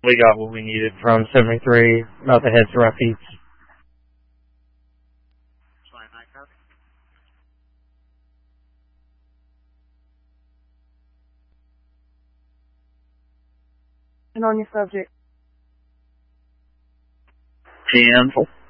We got what we needed from 73, about to head to Rapids. And on your subject. 10.